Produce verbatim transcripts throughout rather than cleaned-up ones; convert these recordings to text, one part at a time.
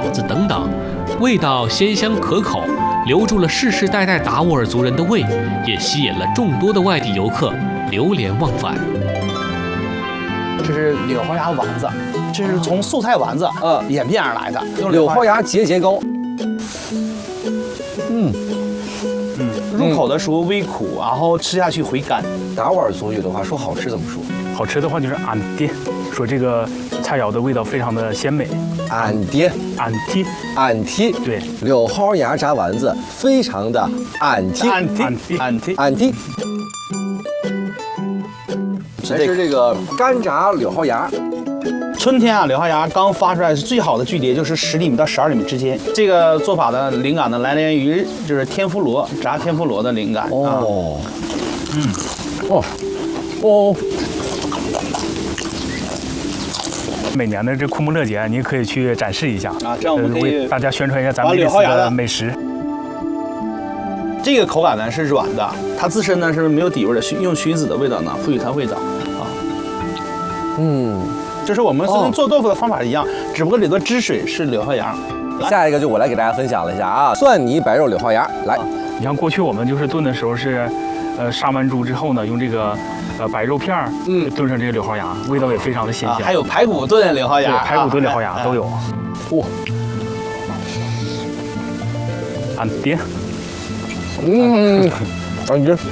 饺子等等，味道鲜香可口，留住了世世代代达斡尔族人的胃，也吸引了众多的外地游客流连忘返。 这是柳蒿芽丸子，这是从素菜丸子呃演变而来的。 柳蒿芽节节高。嗯嗯，入口的时候微苦，然后吃下去回甘。 达斡尔族语的话说好吃怎么说？ 好吃的话就是俺爹，说这个菜肴的味道非常的鲜美。 俺爹， 俺爹， 俺爹， 对， 柳蒿芽炸丸子非常的俺爹， 俺爹，俺爹， 俺爹。这是这个干炸柳蒿芽。 春天啊，柳蒿芽刚发出来是最好的距离，就是十厘米到十二厘米之间。这个做法的灵感呢，来源于就是天妇罗炸天妇罗的灵感。 哦， 啊、 嗯，哦，哦。 每年的这库木勒节，您可以去展示一下啊，这样我们可以为大家宣传一下咱们柳蒿芽的美食。 这个口感呢是软的，它自身呢是没有底味的，用熏子的味道呢赋予它味道啊。 嗯， 就是我们跟做豆腐的方法一样，只不过里头汁水是柳蒿芽。 下一个就我来给大家分享了一下啊，蒜泥白肉柳蒿芽。来， 你像过去我们就是炖的时候是，呃，杀完猪之后呢，用这个呃白肉片儿，嗯，炖上这个柳蒿芽，味道也非常的鲜香。 还有排骨炖柳蒿芽， 对，排骨炖柳蒿芽都有。 哇， 俺爹。 嗯，俺爹。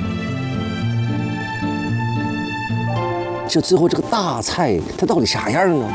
这最后这个大菜，它到底啥样呢？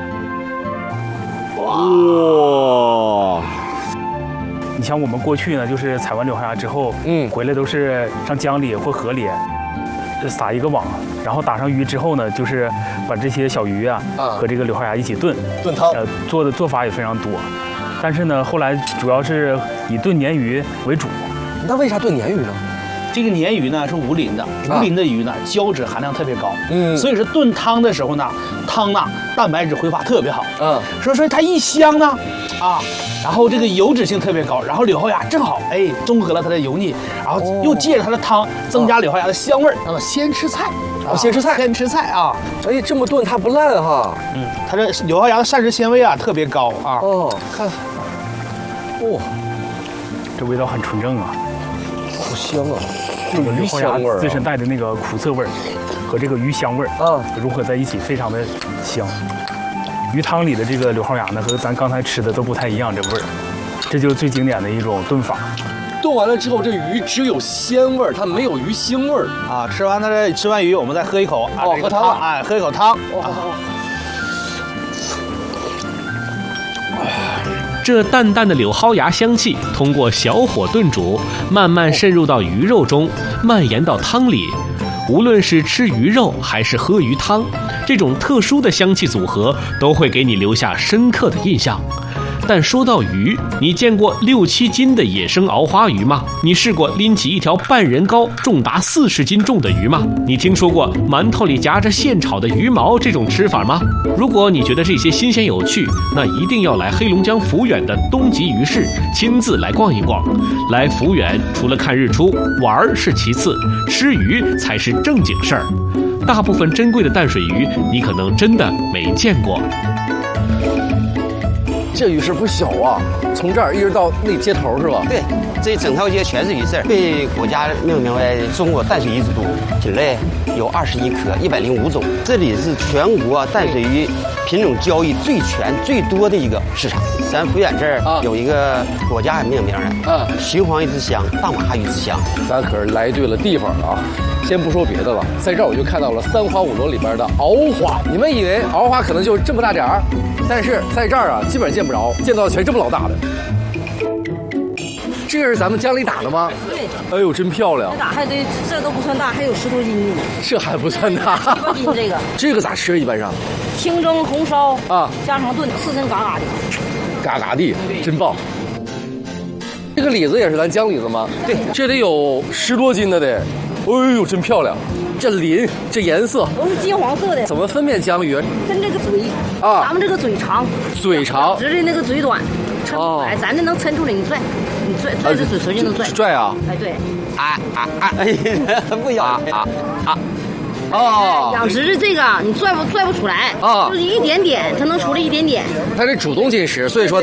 哇！ 你像我们过去呢，就是采完柳蒿芽之后，嗯，回来都是上江里或河里，撒一个网，然后打上鱼之后呢，就是把这些小鱼啊和这个柳蒿芽一起炖， 炖汤。 呃，做的做法也非常多，但是呢，后来主要是以炖鲶鱼为主。 那为啥炖鲶鱼呢？ 这个鲶鱼呢是无鳞的，无鳞的鱼呢胶质含量特别高，嗯，所以说炖汤的时候呢，汤呢蛋白质挥发特别好，嗯，所以说它一香呢，啊，然后这个油脂性特别高，然后柳蒿芽正好哎中和了它的油腻，然后又借着它的汤增加柳蒿芽的香味儿，叫做鲜吃菜， 哦，鲜吃菜， 鲜吃菜啊， 哎，这么炖它不烂哈， 嗯，它这柳蒿芽的膳食纤维啊特别高啊， 哦，看，哇， 这味道很纯正啊。 好香啊！ 这个柳蒿芽自身带的那个苦涩味儿和这个鱼香味儿啊融合在一起，非常的香。鱼汤里的这个柳蒿芽呢，和咱刚才吃的都不太一样，这味儿，这就是最经典的一种炖法。 炖完了之后，这鱼只有鲜味儿，它没有鱼腥味儿啊。吃完它这吃完鱼，我们再喝一口啊， 哦，喝汤， 哎，喝一口汤。 这淡淡的柳蒿芽香气通过小火炖煮，慢慢渗入到鱼肉中，蔓延到汤里。无论是吃鱼肉还是喝鱼汤，这种特殊的香气组合都会给你留下深刻的印象。但说到鱼，你见过六七斤的野生鳌花鱼吗？你试过拎起一条半人高、重达四十斤重的鱼吗？你听说过馒头里夹着现炒的鱼毛这种吃法吗？如果你觉得这些新鲜有趣，那一定要来黑龙江抚远的东极鱼市，亲自来逛一逛。来抚远除了看日出，玩是其次，吃鱼才是正经事儿。大部分珍贵的淡水鱼，你可能真的没见过。 这鱼市不小啊，从这儿一直到那街头是吧？ 对，这一整条街全是鱼市，被国家命名为中国淡水鱼之都，品类有二十一科，一百零五种。这里是全国淡水鱼品种交易最全、最多的一个市场。咱抚远这儿有一个国家还命名的，啊，秦皇鱼之乡、大马鱼之乡。 咱可是来对了地方了啊！先不说别的了，在这儿我就看到了三花五螺里边的鳌花。你们以为鳌花可能就这么大点儿？但是在这儿啊，基本上见不着，见到的全这么老大的。这是咱们江里打的吗？ 对。 哎呦，真漂亮！ 打还得，这都不算大，还有十多斤呢。 这还不算大。 十多斤这个。 这个咋吃？一般上？ 清蒸、红烧啊， 加上炖，四身嘎嘎的。 嘎嘎的，真棒。这个李子也是咱江李子吗？ 对。 这得有十多斤的得。哎呦，真漂亮！这鳞，这颜色都是金黄色的。 怎么分辨江鱼？ 跟这个嘴啊， 咱们这个嘴长， 嘴长， 直的那个嘴短，抻不来，咱这能抻出来，你拽，你拽拽着嘴唇就能拽。 拽啊！ 哎，对。 啊啊啊！哎呀，不咬啊啊！ 哦， 养殖的这个你拽不拽不出来啊，就是一点点，它能出来一点点。 它是主动进食，所以说。